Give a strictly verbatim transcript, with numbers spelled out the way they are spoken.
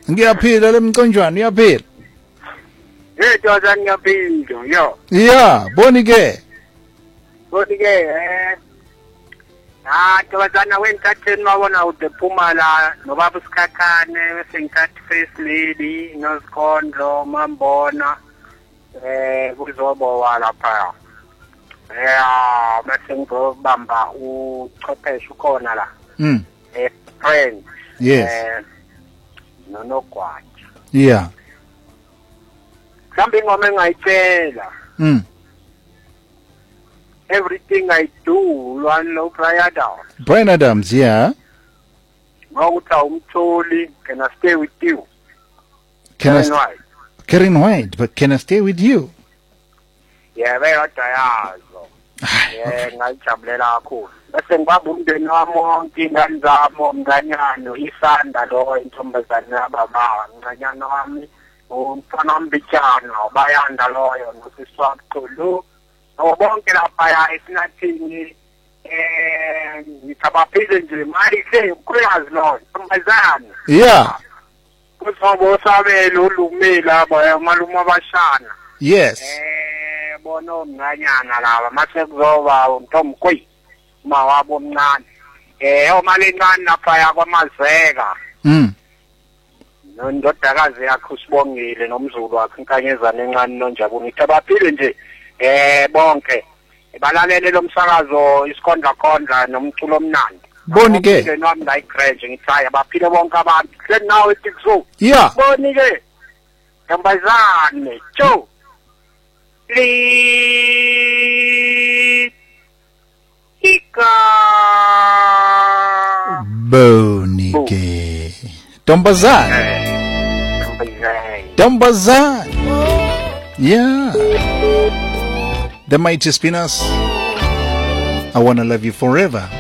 Ngiyaphila lemconjwana uyaphila. Hey doza ngiyaphila yo. Yeah, boni ke. Boni ke eh. Ah, tobazana wenkatheni mawona udephuma la nobaba usikhakhane bese ngikathi first lady nosikondlo mambona eh kuzobowa lapha. Eh bese ngizobamba uchopheshe ukhona la. Mm. Eh friend. Yes. Eh no no kwathi. Yeah. Mhlambe ingoma engayitshela. Mm. Everything I do, one no Brian Adams. Brian Adams, yeah. Mawuthi umtholi, can I stay with you? Can I Karen st- White. Karen White, but can I stay with you? Yeah, beyodwa yazo. Yeah, ngayijabulela kakhulu. Bese ngibamba umndeni wami wonke, ingane zami, umnganyano, isanda lo intombazane yababa, umnganyano wami, umfana wami Bichana, bayanda loyo, nosisi wami Xulu. Bonke lapha esinathini eh ngithabaphile nje mali ke ukwazi lo ntombazana Yeah. kuzobo sabelo ulumile aba malume abashana Yes. eh bona umncanyana laba mase kuzoba untomkwi mawabo omncane eh omalengane lapha yakwamazeka Mm. nondodakazi yakhe usibongile nomzulu wakhe inkanyezana encane nonjabu ngithabaphile nje eh bonke balalele lo msakazo isikhondla khondla nomculo omnandi Boni ke. ke nami la iGrange ngithaya baphile bonke abantu hle nawe eTikso Yeah. boni ke ngambazane cho li ika Boni ke. Tombazan. ngambazane Tombazan. Yeah. The Mighty Spinners. I wanna love you forever.